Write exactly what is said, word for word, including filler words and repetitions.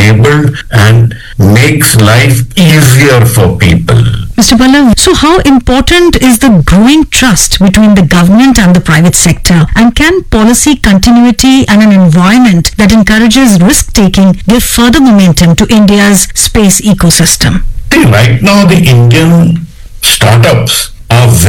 enabled and makes life easier for people. Mister Pallav, so how important is the growing trust between the government and the private sector? And can policy continuity and an environment that encourages risk-taking give further momentum to India's space ecosystem? See, right now the Indian startups are